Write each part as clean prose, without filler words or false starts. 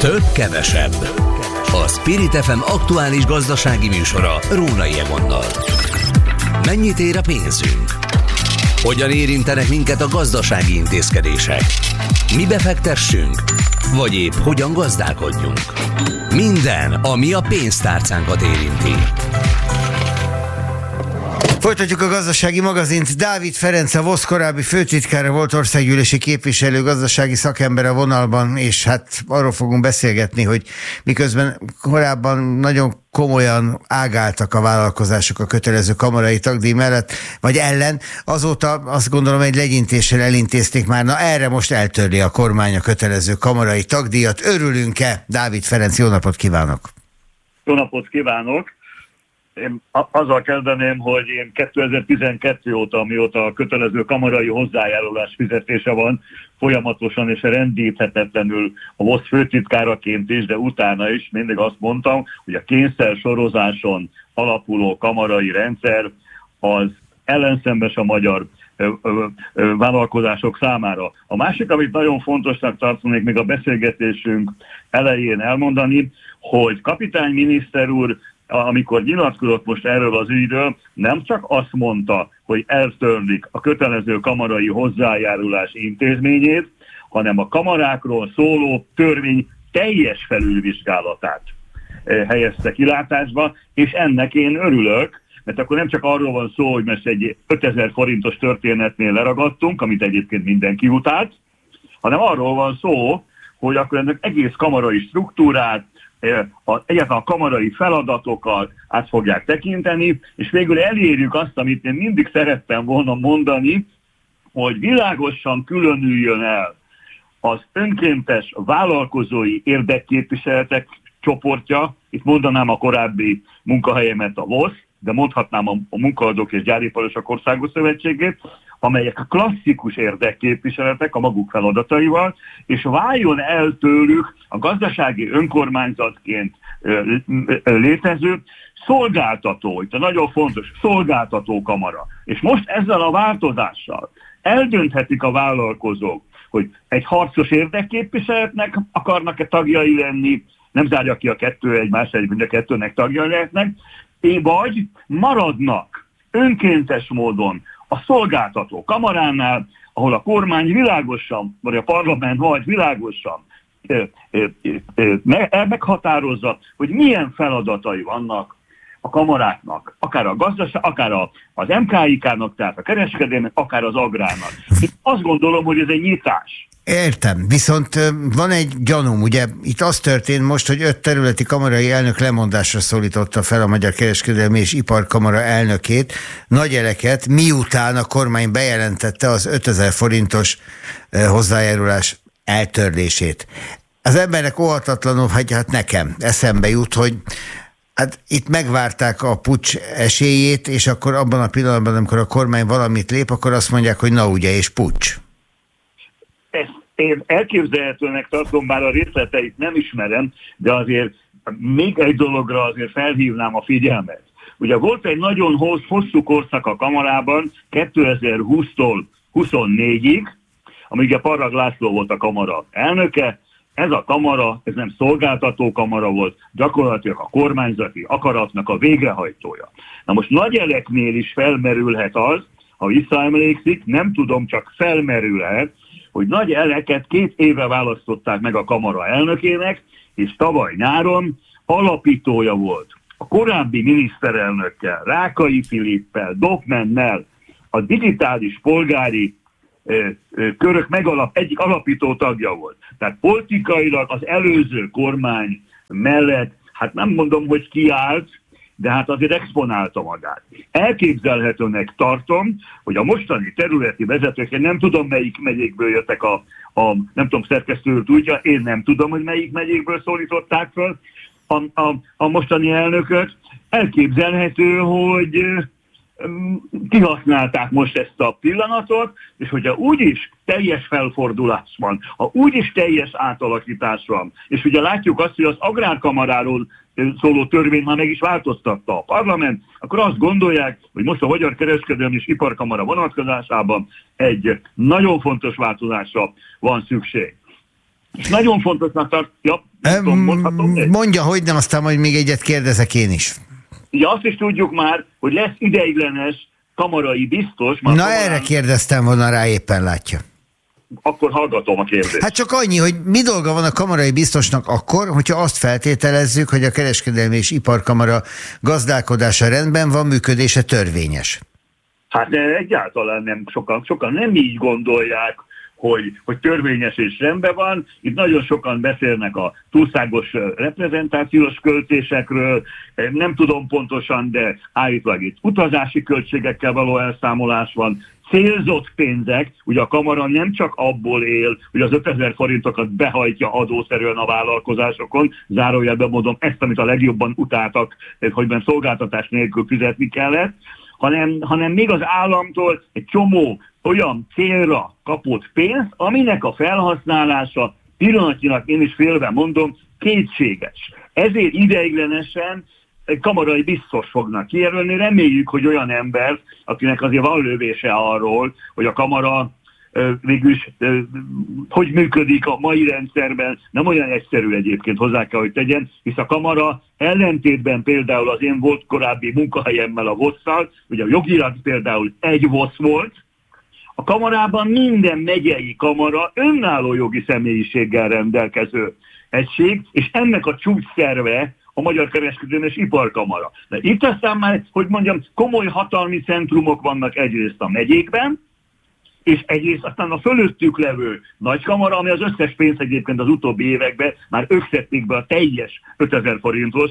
Több kevesebb. A Spirit FM aktuális gazdasági műsora Rónai Egonnal. Mennyit ér a pénzünk? Hogyan érintenek minket a gazdasági intézkedések? Mi befektessünk? Vagy épp hogyan gazdálkodjunk? Minden, ami a pénztárcánkat érinti. Folytatjuk a gazdasági magazint. Dávid Ferenc, a VOSZ korábbi főtitkára, volt országgyűlési képviselő, gazdasági szakember a vonalban, és hát arról fogunk beszélgetni, hogy miközben korábban nagyon komolyan ágáltak a vállalkozások a kötelező kamarai tagdíj mellett, vagy ellen, azóta azt gondolom egy legyintéssel elintézték már. Na erre most eltörli a kormány a kötelező kamarai tagdíjat. Örülünk-e? Dávid Ferenc, jó napot kívánok! Jó napot kívánok! Én azzal kezdeném, hogy én 2012 óta, amióta a kötelező kamarai hozzájárulás fizetése van, folyamatosan és rendíthetetlenül a VOSZ főtitkáraként is, de utána is mindig azt mondtam, hogy a kényszer sorozáson alapuló kamarai rendszer az ellenszembes a magyar vállalkozások számára. A másik, amit nagyon fontosnak tartanék még a beszélgetésünk elején elmondani, hogy kapitány miniszter úr, amikor nyilatkozott most erről az ügyről, nem csak azt mondta, hogy eltörlik a kötelező kamarai hozzájárulás intézményét, hanem a kamarákról szóló törvény teljes felülvizsgálatát helyezte kilátásba, és ennek én örülök, mert akkor nem csak arról van szó, hogy most egy 5000 forintos történetnél leragadtunk, amit egyébként mindenki utált, hanem arról van szó, hogy akkor ennek egész kamarai struktúrát, egyáltalán a kamarai feladatokat át fogják tekinteni, és végül elérjük azt, amit én mindig szerettem volna mondani, hogy világosan különüljön el az önkéntes vállalkozói érdekképviseletek csoportja, itt mondanám a korábbi munkahelyemet, a VOSZ, de mondhatnám a Munkaadók és Gyáriparosok Országos Szövetségét, amelyek klasszikus érdekképviseletek a maguk feladataival, és váljon el tőlük a gazdasági önkormányzatként létező szolgáltató, itt a nagyon fontos szolgáltató kamara. És most ezzel a változással eldönthetik a vállalkozók, hogy egy harcos érdekképviseletnek akarnak-e tagjai lenni, nem zárja ki a kettő egymást, mind a kettőnek tagjai lehetnek, vagy maradnak önkéntes módon a szolgáltató kamaránál, ahol a kormány világosan, vagy a parlament vagy világosan meghatározza, hogy milyen feladatai vannak a kamaráknak, akár a gazdaság, akár az MKIK-nak, tehát a kereskedelmek, akár az agrárnak. Én azt gondolom, hogy ez egy nyitás. Értem, viszont van egy gyanúm, ugye itt az történt most, hogy 5 területi kamarai elnök lemondásra szólította fel a Magyar Kereskedelmi és Iparkamara elnökét, Nagy Eleket, miután a kormány bejelentette az 5000 forintos hozzájárulás eltörlését. Az embernek óhatatlanul, hát nekem eszembe jut, hogy hát itt megvárták a puccs esélyét, és akkor abban a pillanatban, amikor a kormány valamit lép, akkor azt mondják, hogy na ugye, és puccs. Én elképzelhetőnek tartom, bár a részleteit nem ismerem, de azért még egy dologra azért felhívnám a figyelmet. Ugye volt egy nagyon hosszú korszak a kamarában, 2020-tól 24-ig, amíg a Parag László volt a kamara elnöke. Ez a kamara, ez nem szolgáltató kamara volt, gyakorlatilag a kormányzati akaratnak a végrehajtója. Na most Nagy Eleknél is felmerülhet az, ha visszaemlékszik, nem tudom, csak felmerülhet, hogy Nagy Eleket 2 éve választották meg a kamara elnökének, és tavaly nyáron alapítója volt a korábbi miniszterelnökkel, Rákai Filippel, Dokmennel, a digitális polgári körök egyik alapító tagja volt. Tehát politikailag az előző kormány mellett, hát nem mondom, hogy kiállt, de hát azért exponálta magát. Elképzelhetőnek tartom, hogy a mostani területi vezetők, nem tudom, melyik megyékből jöttek nem tudom, szerkesztő tudja, én nem tudom, hogy melyik megyékből szólították fel a mostani elnököt. Elképzelhető, hogy kihasználták most ezt a pillanatot, és hogyha úgyis teljes felfordulás van, ha úgyis teljes átalakítás van, és ugye látjuk azt, hogy az agrárkamaráról szóló törvény már meg is változtatta a parlament, akkor azt gondolják, hogy most a Magyar Kereskedelmi és Iparkamara vonatkozásában egy nagyon fontos változásra van szükség. És nagyon fontosnak Mondja, hogy nem, aztán majd még egyet kérdezek én is. Ugye azt is tudjuk már, hogy lesz ideiglenes kamarai biztos. Na erre kérdeztem volna rá, éppen látja. Akkor hallgatom a kérdést. Hát csak annyi, hogy mi dolga van a kamarai biztosnak akkor, hogyha azt feltételezzük, hogy a Kereskedelmi és Iparkamara gazdálkodása rendben van, működése törvényes. Hát egyáltalán nem, sokan nem így gondolják, hogy törvényes és rendben van. Itt nagyon sokan beszélnek a túlságos reprezentációs költésekről, nem tudom pontosan, de állítólag itt utazási költségekkel való elszámolás van, célzott pénzek, ugye a kamara nem csak abból él, hogy az 5000 forintokat behajtja adószerűen a vállalkozásokon, zárójelben mondom ezt, amit a legjobban utáltak, hogy szolgáltatás nélkül fizetni kellett, hanem még az államtól egy csomó olyan célra kapott pénzt, aminek a felhasználása pillanatnyilag, én is félve mondom, kétséges. Ezért ideiglenesen kamarai biztos fognak kijelölni. Reméljük, hogy olyan ember, akinek azért van lövése arról, hogy a kamara végülis hogy működik a mai rendszerben, nem olyan egyszerű egyébként, hozzá kell, hogy tegyen, hisz a kamara ellentétben például az én volt korábbi munkahelyemmel, a VOSZ-szal, ugye a jogilag például egy VOSZ volt, a kamarában minden megyei kamara önálló jogi személyiséggel rendelkező egység, és ennek a csúcsszerve a Magyar Kereskedelmi és Iparkamara. De itt aztán már, hogy mondjam, komoly hatalmi centrumok vannak egyrészt a megyékben, és egyrészt aztán a fölöttük levő nagykamara, ami az összes pénzt egyébként az utóbbi években már ők szedték be a teljes 5000 forintos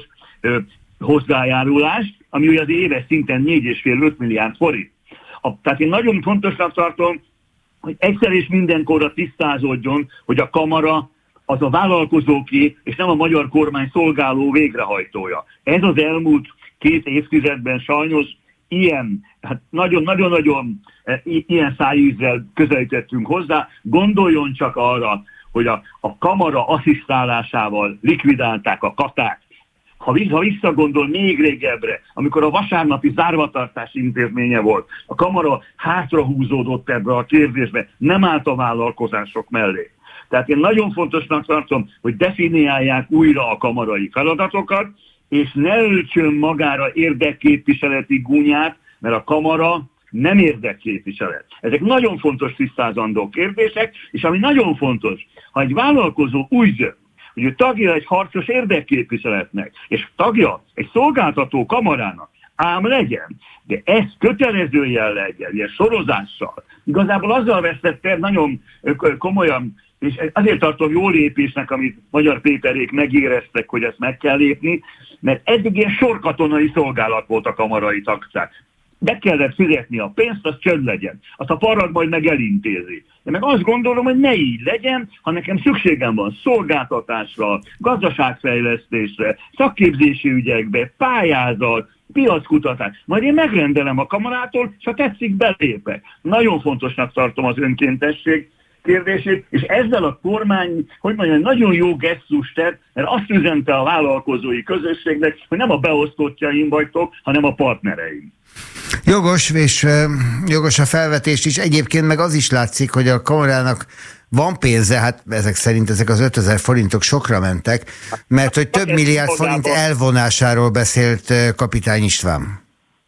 hozzájárulást, ami ugye az éves szinten 4,5-5 milliárd forint. Tehát én nagyon fontosnak tartom, hogy egyszer és mindenkorra tisztázódjon, hogy a kamara az a vállalkozóké, és nem a magyar kormány szolgáló végrehajtója. Ez az elmúlt 2 évtizedben sajnos ilyen, hát nagyon-nagyon ilyen szájízzel közelítettünk hozzá. Gondoljon csak arra, hogy a kamara asszisztálásával likvidálták a katák. Ha visszagondol még régebbre, amikor a vasárnapi zárvatartás intézménye volt, a kamara hátrahúzódott ebbe a kérdésbe, nem állt a vállalkozások mellé. Tehát én nagyon fontosnak tartom, hogy definiálják újra a kamarai feladatokat, és ne öltsön magára érdekképviseleti gúnyát, mert a kamara nem érdekképviselet. Ezek nagyon fontos tisztázandó kérdések, és ami nagyon fontos, ha egy vállalkozó úgy dönt, hogy ő tagja egy harcos érdekképviseletnek, és tagja egy szolgáltató kamarának, ám legyen, de ez kötelező jelleggel, ilyen sorozással, igazából azzal vesztette nagyon komolyan, és azért tartom jó lépésnek, amit Magyar Péterék megéreztek, hogy ezt meg kell lépni, mert eddig ilyen sorkatonai szolgálat volt a kamarai tagság. Be kellett fizetni a pénzt, az csönd legyen. Azt a parad majd meg elintézi. De meg azt gondolom, hogy ne így legyen, ha nekem szükségem van szolgáltatásra, gazdaságfejlesztésre, szakképzési ügyekbe, pályázat, piackutatás. Majd én megrendelem a kamarától, és ha tetszik, belépek. Nagyon fontosnak tartom az önkéntesség kérdését, és ezzel a kormány, hogy mondjam, nagyon jó gesztus tett, mert azt üzente a vállalkozói közösségnek, hogy nem a beosztottjaim vagytok, hanem a partnereim. Jogos, és jogos a felvetés is. Egyébként meg az is látszik, hogy a kamarának van pénze, hát ezek az 5000 forintok sokra mentek, mert hogy több milliárd forint elvonásáról beszélt Kapitány István.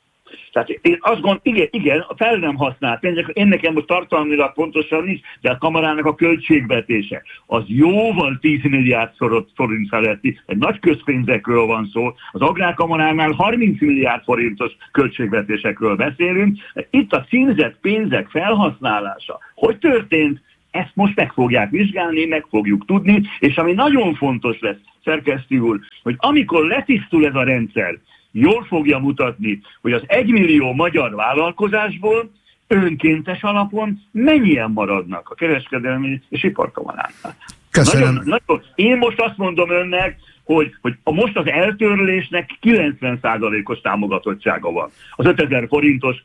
Tehát én azt gondolom, igen, fel nem használt pénzek, én nekem most tartalmilag pontosan nincs, de a kamarának a költségvetése az jóval 10 milliárd forint feletti, egy nagy közpénzekről van szó, az Agrárkamaránál 30 milliárd forintos költségvetésekről beszélünk, itt a címzett pénzek felhasználása, hogy történt, ezt most meg fogják vizsgálni, meg fogjuk tudni, és ami nagyon fontos lesz, szerkesztő úr, hogy amikor letisztul ez a rendszer, jól fogja mutatni, hogy az 1 millió magyar vállalkozásból önkéntes alapon mennyien maradnak a Kereskedelmi és Iparkamaránál. Köszönöm. Én most azt mondom önnek, hogy most az eltörlésnek 90%-os támogatottsága van. Az 5000 forintos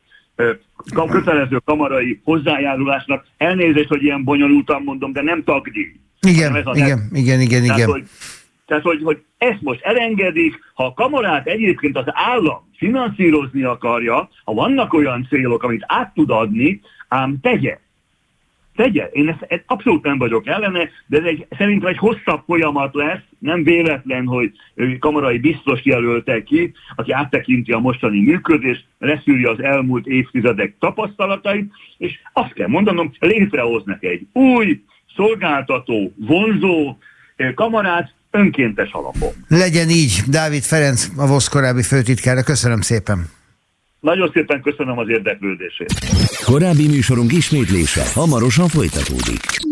kötelező kamarai hozzájárulásnak, elnézést, hogy ilyen bonyolultan mondom, de nem tagdíj. Igen. Tehát, hogy ezt most elengedik, ha a kamarát egyébként az állam finanszírozni akarja, ha vannak olyan célok, amit át tud adni, ám tegye. tegye. Én ezt abszolút nem vagyok ellene, de ez szerintem egy hosszabb folyamat lesz, nem véletlen, hogy kamarai biztos jelölte ki, aki áttekinti a mostani működést, leszűri az elmúlt évtizedek tapasztalatait, és azt kell mondanom, létrehoznak egy új, szolgáltató, vonzó kamarát önkéntes alapon. Legyen így. Dávid Ferenc, a VOSZ korábbi főtitkára. Köszönöm szépen. Nagyon szépen köszönöm az érdeklődését. Korábbi műsorunk ismétlése hamarosan folytatódik.